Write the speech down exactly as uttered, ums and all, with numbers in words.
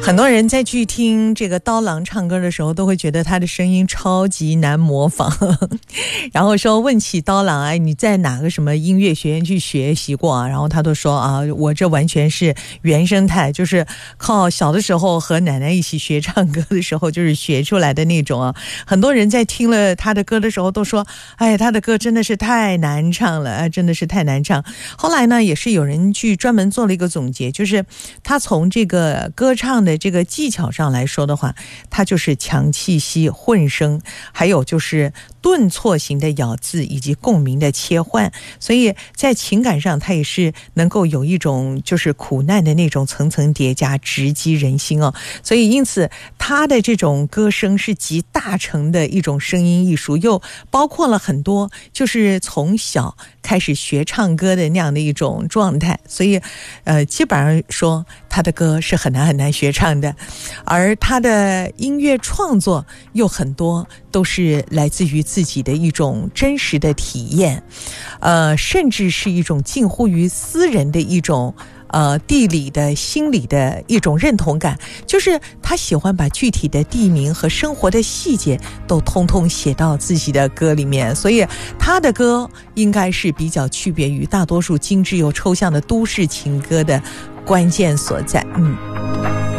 很多人在去听这个刀郎唱歌的时候都会觉得他的声音超级难模仿然后说问起刀郎，哎，你在哪个什么音乐学院去学习过啊？然后他都说啊，我这完全是原生态，就是靠小的时候和奶奶一起学唱歌的时候就是学出来的那种啊。很多人在听了他的歌的时候都说，哎，他的歌真的是太难唱了，真的是太难唱。后来呢也是有人去专门做了一个总结，就是他从这个歌唱的这个技巧上来说的话，它就是强气息混声，还有就是顿挫型的咬字以及共鸣的切换，所以在情感上它也是能够有一种就是苦难的那种层层叠加，直击人心哦。所以因此他的这种歌声是集大成的一种声音艺术，又包括了很多就是从小开始学唱歌的那样的一种状态，所以呃，基本上说他的歌是很难很难学唱的，而他的音乐创作又很多都是来自于自己的一种真实的体验，呃，甚至是一种近乎于私人的一种呃，地理的心理的一种认同感，就是他喜欢把具体的地名和生活的细节都通通写到自己的歌里面，所以他的歌应该是比较区别于大多数精致又抽象的都市情歌的关键所在。嗯。